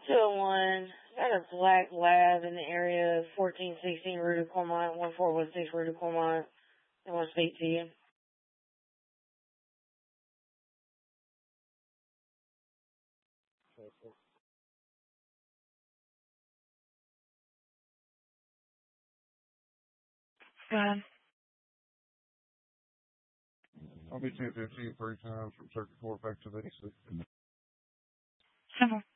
201. Got a black lab in the area of 1416 Rue de Clermont, 1416 Rue de Clermont. They want to speak to you. Go ahead. I'll be 1015 3 times from Circuit Court back to the AC. Simple.